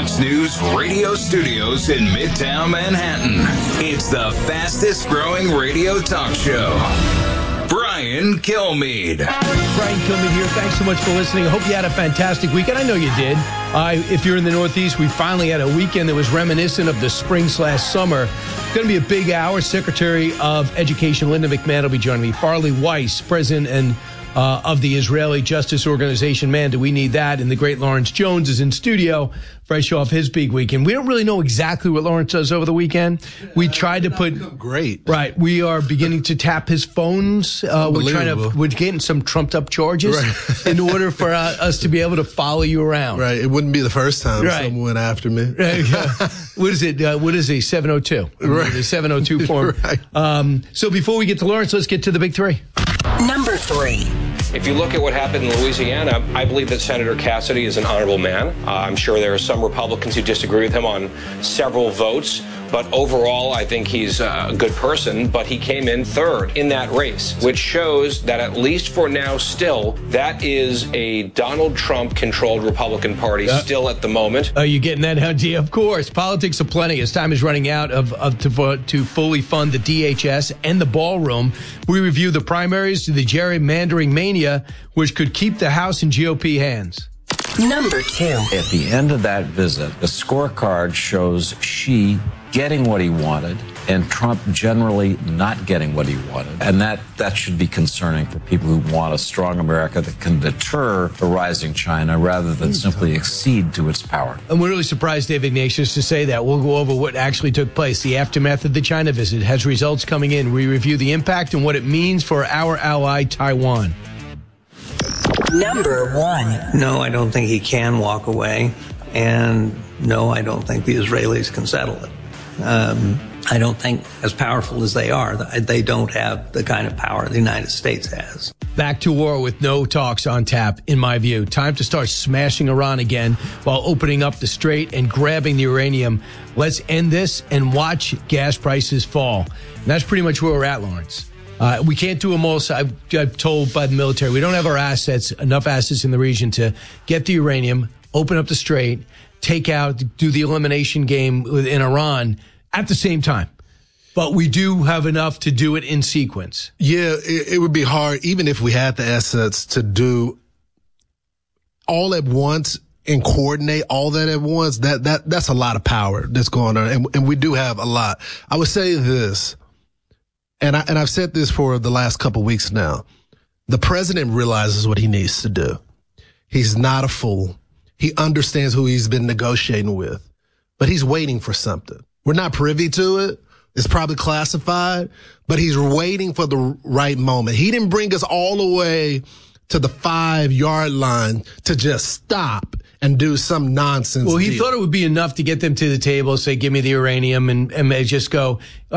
Fox News radio studios in Midtown Manhattan. It's the fastest growing radio talk show. Brian Kilmeade. Brian Kilmeade here. Thanks so much for listening. I hope you had a fantastic weekend. I know you did. If you're in the Northeast, we finally had a weekend that was reminiscent of the spring/summer. It's going to be a big hour. Secretary of Education Linda McMahon will be joining me. Farley Weiss, president and of the Israeli Justice Organization. Man, do we need that. And the great Lawrence Jones is in studio, fresh off his big weekend. We don't really know exactly what Lawrence does over the weekend. We tried to put... Great. Right. We are beginning to tap his phones. We're getting some trumped up charges in order for us to be able to follow you around. Right. It wouldn't be the first time someone went after me. What is it? What is a 702? Right. The 702 form. Right. So before we get to Lawrence, let's get to the big three. Number 3. If you look at what happened in Louisiana, I believe that Senator Cassidy is an honorable man. I'm sure there are some Republicans who disagree with him on several votes, but overall, I think he's a good person, but he came in third in that race, which shows that at least for now still, that is a Donald Trump-controlled Republican Party still at the moment. Are you getting that, Hunty? Of course. Politics of plenty. As time is running out to fully fund the DHS and the ballroom, we review the primaries to the gerrymandering mania, which could keep the House in GOP hands. Number 2. At the end of that visit, the scorecard shows Xi getting what he wanted and Trump generally not getting what he wanted. And that should be concerning for people who want a strong America that can deter a rising China rather than simply accede to its power. I'm really surprised, Dave Ignatius, to say that. We'll go over what actually took place. The aftermath of the China visit has results coming in. We review the impact and what it means for our ally, Taiwan. Number 1. No, I don't think he can walk away. And no, I don't think the Israelis can settle it. I don't think, as powerful as they are, they don't have the kind of power the United States has. Back to war with no talks on tap, in my view. Time to start smashing Iran again while opening up the strait and grabbing the uranium. Let's end this and watch gas prices fall. And that's pretty much where we're at, Lawrence. We can't do them all. So I've told by the military, we don't have enough assets in the region to get the uranium, open up the strait, take out, do the elimination game in Iran at the same time. But we do have enough to do it in sequence. Yeah, it would be hard, even if we had the assets, to do all at once and coordinate all that at once. That's a lot of power that's going on. And we do have a lot. I would say this, and I've said this for the last couple of weeks now. The president realizes what he needs to do. He's not a fool. He understands who he's been negotiating with, but he's waiting for something. We're not privy to it. It's probably classified, but he's waiting for the right moment. He didn't bring us all the way to the 5-yard line to just stop and do some nonsense. Well, he deal. thought it would be enough to get them to the table, say, give me the uranium, and just go,